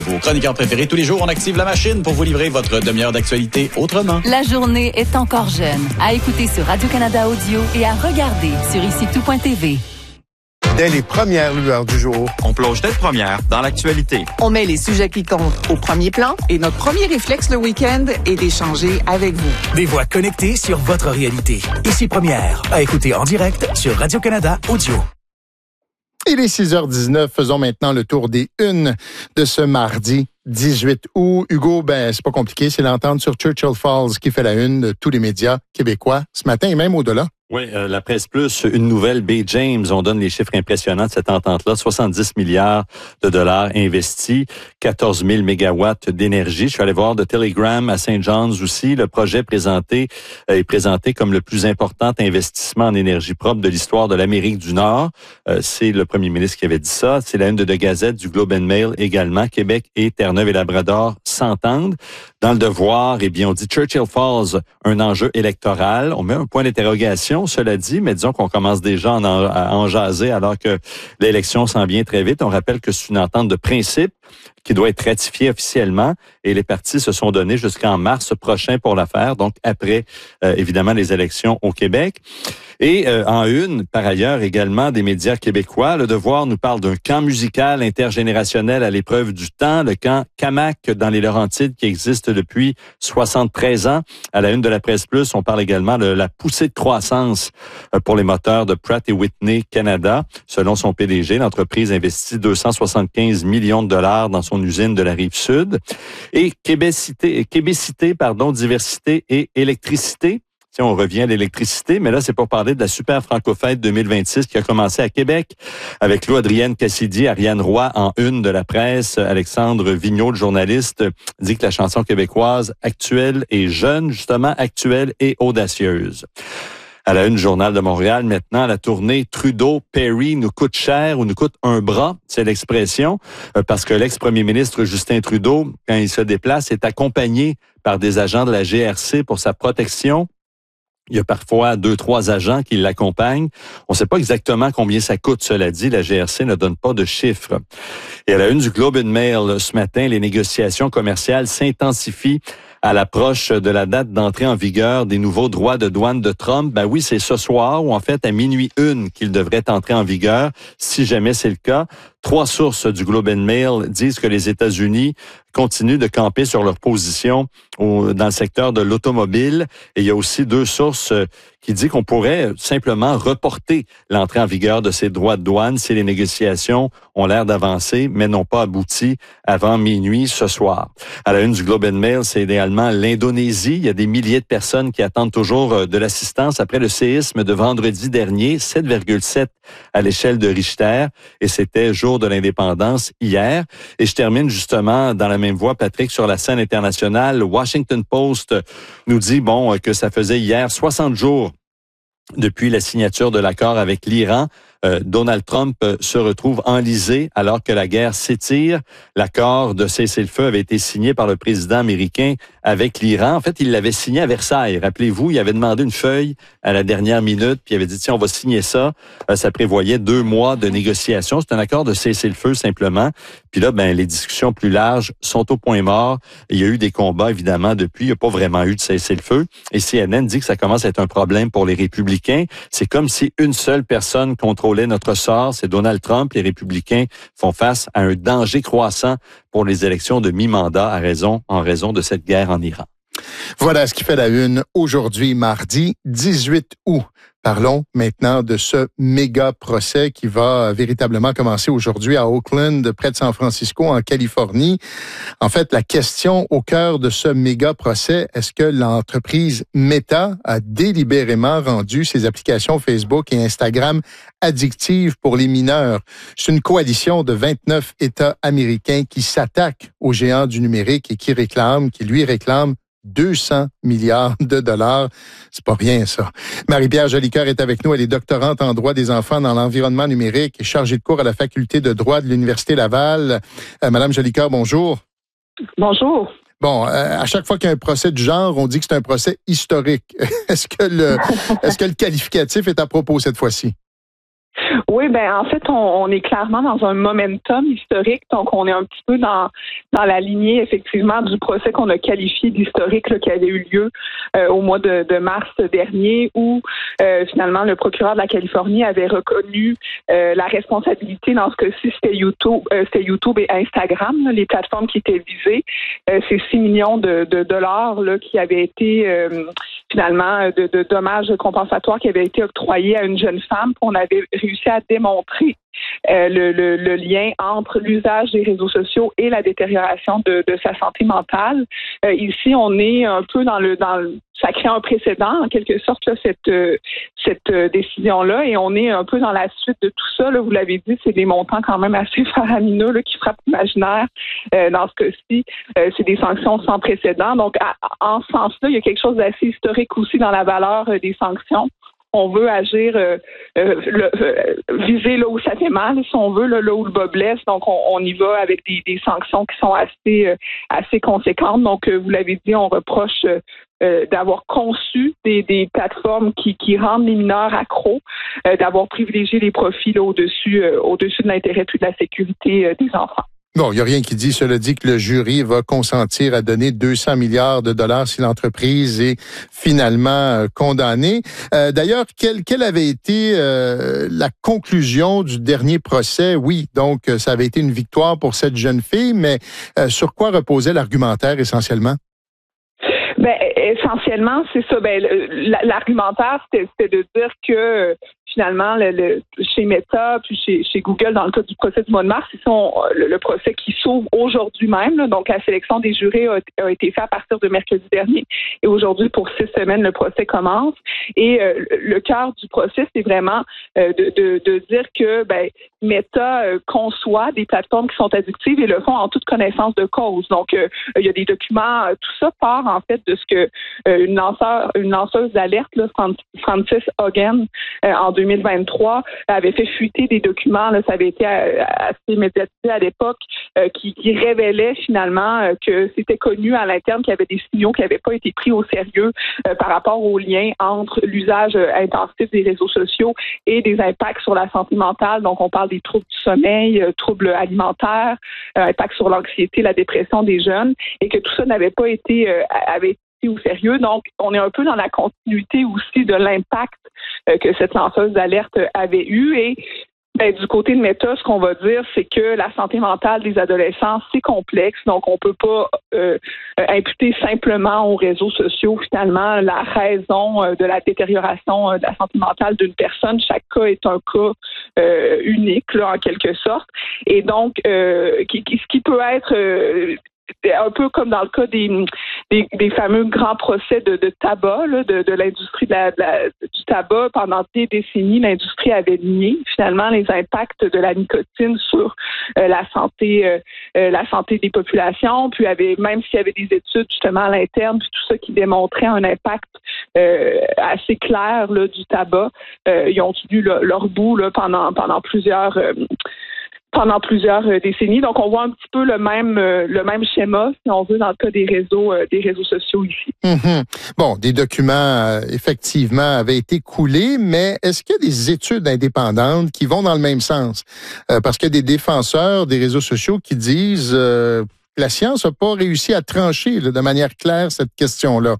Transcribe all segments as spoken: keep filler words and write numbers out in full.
Vos chroniqueurs préférés tous les jours, on active la machine pour vous livrer votre demi-heure d'actualité autrement. La journée est encore jeune. À écouter sur Radio-Canada Audio et à regarder sur ici tout point t v. Dès les premières lueurs du jour, on plonge tête première dans l'actualité. On met les sujets qui comptent au premier plan et notre premier réflexe le week-end est d'échanger avec vous. Des voix connectées sur votre réalité. Ici Première, à écouter en direct sur Radio-Canada Audio. Il est six heures dix-neuf, faisons maintenant le tour des unes de ce mardi dix-huit août. Hugo, ben c'est pas compliqué, c'est l'entente sur Churchill Falls qui fait la une de tous les médias québécois ce matin et même au-delà. Oui, euh, la Presse Plus, une nouvelle, Bay James, on donne les chiffres impressionnants de cette entente-là, soixante-dix milliards de dollars investis, quatorze mille mégawatts d'énergie. Je suis allé voir de Telegram à Saint John's aussi. Le projet présenté euh, est présenté comme le plus important investissement en énergie propre de l'histoire de l'Amérique du Nord. Euh, c'est le premier ministre qui avait dit ça. C'est la une de The Gazette, du Globe and Mail également. Québec et Terre-Neuve et Labrador s'entendent. Dans le Devoir, eh bien, on dit Churchill Falls, un enjeu électoral. On met un point d'interrogation, cela dit, mais disons qu'on commence déjà en, à en jaser alors que l'élection s'en vient très vite. On rappelle que c'est une entente de principe qui doit être ratifiée officiellement et les partis se sont donnés jusqu'en mars prochain pour la faire, donc après, euh, évidemment, les élections au Québec. Et euh, en une, par ailleurs, également des médias québécois, Le Devoir nous parle d'un camp musical intergénérationnel à l'épreuve du temps, le camp Camac dans les Laurentides qui existe depuis soixante-treize ans. À la une de la Presse Plus, on parle également de la poussée de croissance pour les moteurs de Pratt et Whitney Canada. Selon son P D G, l'entreprise investit deux cent soixante-quinze millions de dollars dans son usine de la Rive-Sud. Et Québécité, Québécité, pardon, diversité et électricité. Si on revient à l'électricité, mais là, c'est pour parler de la Super Franco-Fête deux mille vingt-six qui a commencé à Québec avec Lou-Adrienne Cassidy, Ariane Roy en une de la presse. Alexandre Vigneault, le journaliste, dit que la chanson québécoise actuelle est jeune, justement actuelle et audacieuse. À la une du Journal de Montréal, maintenant, la tournée Trudeau-Perry nous coûte cher ou nous coûte un bras, c'est l'expression, parce que l'ex-premier ministre Justin Trudeau, quand il se déplace, est accompagné par des agents de la G R C pour sa protection. Il y a parfois deux, trois agents qui l'accompagnent. On ne sait pas exactement combien ça coûte, cela dit. La G R C ne donne pas de chiffres. Et à la une du Globe and Mail, ce matin, les négociations commerciales s'intensifient à l'approche de la date d'entrée en vigueur des nouveaux droits de douane de Trump. Ben oui, c'est ce soir ou en fait à minuit une qu'il devrait entrer en vigueur, si jamais c'est le cas. Trois sources du Globe and Mail disent que les États-Unis continuent de camper sur leur position au, dans le secteur de l'automobile. Et il y a aussi deux sources qui disent qu'on pourrait simplement reporter l'entrée en vigueur de ces droits de douane si les négociations ont l'air d'avancer, mais n'ont pas abouti avant minuit ce soir. À la une du Globe and Mail, c'est idéalement l'Indonésie. Il y a des milliers de personnes qui attendent toujours de l'assistance après le séisme de vendredi dernier, sept virgule sept à l'échelle de Richter. Et c'était jour de l'indépendance hier. Et je termine justement dans la même voie, Patrick, sur la scène internationale. Le Washington Post nous dit, bon, que ça faisait hier soixante jours depuis la signature de l'accord avec l'Iran. Euh, Donald Trump euh, se retrouve enlisé alors que la guerre s'étire. L'accord de cessez-le-feu avait été signé par le président américain avec l'Iran. En fait, il l'avait signé à Versailles. Rappelez-vous, il avait demandé une feuille à la dernière minute, puis il avait dit, tiens, on va signer ça. Euh, ça prévoyait deux mois de négociations. C'est un accord de cessez-le-feu, simplement. Puis là, ben, les discussions plus larges sont au point mort. Il y a eu des combats, évidemment, depuis. Il n'y a pas vraiment eu de cessez-le-feu. Et C N N dit que ça commence à être un problème pour les républicains. C'est comme si une seule personne contrôlait notre sort, c'est Donald Trump. Les républicains font face à un danger croissant pour les élections de mi-mandat à raison, en raison de cette guerre en Iran. Voilà ce qui fait la une aujourd'hui, mardi dix-huit août. Parlons maintenant de ce méga procès qui va véritablement commencer aujourd'hui à Oakland, près de San Francisco, en Californie. En fait, la question au cœur de ce méga procès, est-ce que l'entreprise Meta a délibérément rendu ses applications Facebook et Instagram addictives pour les mineurs? C'est une coalition de vingt-neuf États américains qui s'attaquent aux géants du numérique et qui réclament, qui lui réclament deux cents milliards de dollars. C'est pas rien, ça. Marie-Pierre Jolicoeur est avec nous. Elle est doctorante en droit des enfants dans l'environnement numérique et chargée de cours à la faculté de droit de l'Université Laval. Euh, Madame Jolicoeur, bonjour. Bonjour. Bon, euh, à chaque fois qu'il y a un procès du genre, on dit que c'est un procès historique. Est-ce que le, est-ce que le qualificatif est à propos cette fois-ci? Oui, ben en fait, on, on est clairement dans un momentum historique, donc on est un petit peu dans dans la lignée effectivement du procès qu'on a qualifié d'historique là, qui avait eu lieu euh, au mois de, de mars dernier, où euh, finalement le procureur de la Californie avait reconnu euh, la responsabilité dans ce cas-ci, c'était YouTube, euh, c'était YouTube et Instagram, là, les plateformes qui étaient visées. Euh, c'est six millions de, de dollars là, qui avaient été euh, finalement de, de dommages compensatoires qui avaient été octroyés à une jeune femme qu'on avait réussi à démontrer euh, le, le, le lien entre l'usage des réseaux sociaux et la détérioration de, de sa santé mentale. Euh, ici, on est un peu dans le dans le ça crée un précédent, en quelque sorte, là, cette, euh, cette euh, décision-là, et on est un peu dans la suite de tout ça. Là, vous l'avez dit, c'est des montants quand même assez faramineux là, qui frappent l'imaginaire. Euh, dans ce cas-ci, euh, c'est des sanctions sans précédent. Donc, à, en ce sens-là, il y a quelque chose d'assez historique aussi dans la valeur euh, des sanctions. On veut agir, euh, euh, le, euh, viser là où ça fait mal, si on veut, là, là où le bas blesse. Donc, on, on y va avec des, des sanctions qui sont assez, euh, assez conséquentes. Donc, euh, vous l'avez dit, on reproche euh, euh, d'avoir conçu des, des plateformes qui, qui rendent les mineurs accros, euh, d'avoir privilégié les profits là, au-dessus, euh, au-dessus de l'intérêt et de la sécurité euh, des enfants. Bon, il n'y a rien qui dit, cela dit, que le jury va consentir à donner deux cents milliards de dollars si l'entreprise est finalement euh, condamnée. Euh, d'ailleurs, quelle, quelle avait été euh, la conclusion du dernier procès? Oui, donc ça avait été une victoire pour cette jeune fille, mais euh, sur quoi reposait l'argumentaire essentiellement? Ben, essentiellement, c'est ça. Ben, l'argumentaire, c'était, c'était de dire que finalement, le, le, chez Meta, puis chez, chez Google, dans le cas du procès du mois de mars, ils sont le, le procès qui s'ouvre aujourd'hui même. Là, donc, la sélection des jurés a, a été faite à partir de mercredi dernier. Et aujourd'hui, pour six semaines, le procès commence. Et euh, le cœur du procès, c'est vraiment euh, de, de, de dire que ben, Meta euh, conçoit des plateformes qui sont addictives et le font en toute connaissance de cause. Donc, euh, il y a des documents, euh, tout ça part en fait de ce que euh, une lanceur, une lanceuse d'alerte, là, Frances Haugen, euh, en deux mille vingt-trois, avait fait fuiter des documents, là, ça avait été euh, assez médiatisé à l'époque, euh, qui, qui révélaient finalement euh, que c'était connu à l'interne qu'il y avait des signaux qui n'avaient pas été pris au sérieux euh, par rapport au lien entre l'usage euh, intensif des réseaux sociaux et des impacts sur la santé mentale. Donc, on parle des troubles du sommeil, euh, troubles alimentaires, euh, impacts sur l'anxiété, la dépression des jeunes, et que tout ça n'avait pas été euh, avait été au sérieux. Donc, on est un peu dans la continuité aussi de l'impact euh, que cette lanceuse d'alerte avait eu. Et ben, du côté de Meta, ce qu'on va dire, c'est que la santé mentale des adolescents, c'est complexe. Donc, on peut pas euh, imputer simplement aux réseaux sociaux, finalement, la raison euh, de la détérioration euh, de la santé mentale d'une personne. Chaque cas est un cas euh, unique, là, en quelque sorte. Et donc, euh, qui, qui, ce qui peut être... Euh, un peu comme dans le cas des, des, des fameux grands procès de, de tabac, là, de, de l'industrie de la, de la, du tabac. Pendant des décennies, l'industrie avait nié finalement les impacts de la nicotine sur euh, la santé euh, la santé des populations. Puis avait, même s'il y avait des études justement à l'interne, puis tout ça qui démontrait un impact euh, assez clair là, du tabac, euh, ils ont tenu là, leur bout là, pendant, pendant plusieurs... Euh, pendant plusieurs euh, décennies. Donc, on voit un petit peu le même euh, le même schéma, si on veut, dans le cas des réseaux euh, des réseaux sociaux ici. Mm-hmm. Bon, des documents, euh, effectivement, avaient été coulés, mais est-ce qu'il y a des études indépendantes qui vont dans le même sens? Euh, parce qu'il y a des défenseurs des réseaux sociaux qui disent euh, que la science n'a pas réussi à trancher là, de manière claire cette question-là.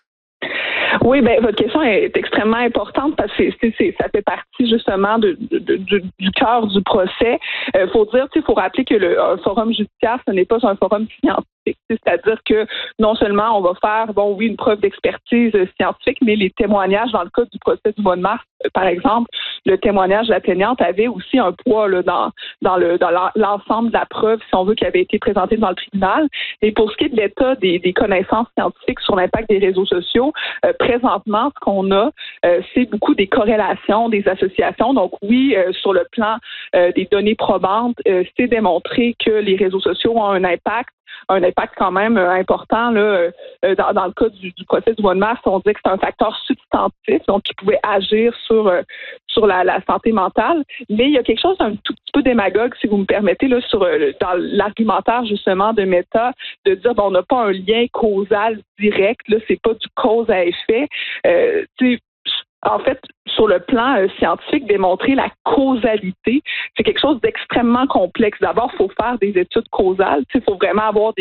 Oui, ben votre question est extrêmement importante parce que c'est, c'est, ça fait partie justement de, de, de, du, du cœur du procès. Il euh, faut dire, il faut rappeler que le un forum judiciaire, ce n'est pas un forum scientifique. C'est-à-dire que non seulement on va faire, bon oui, une preuve d'expertise scientifique, mais les témoignages, dans le cas du procès du mois de mars, par exemple, le témoignage de la plaignante avait aussi un poids là, dans, dans, le, dans l'ensemble de la preuve, si on veut, qui avait été présentée devant le tribunal. Et pour ce qui est de l'état des, des connaissances scientifiques sur l'impact des réseaux sociaux, euh, présentement, ce qu'on a, euh, c'est beaucoup des corrélations, des associations. Donc oui, euh, sur le plan euh, des données probantes, euh, c'est démontré que les réseaux sociaux ont un impact un impact quand même euh, important là, euh, dans, dans le cas du, du procès du mois de mars, on dit que c'est un facteur substantif, donc qui pouvait agir sur euh, sur la, la santé mentale. Mais il y a quelque chose d'un tout petit peu démagogue, si vous me permettez, là, sur euh, dans l'argumentaire justement de Meta, de dire bon, on n'a pas un lien causal direct, là, c'est pas du cause à effet. Euh, tu sais, en fait, sur le plan euh, scientifique, démontrer la causalité, c'est quelque chose d'extrêmement complexe. D'abord, il faut faire des études causales. Il faut vraiment avoir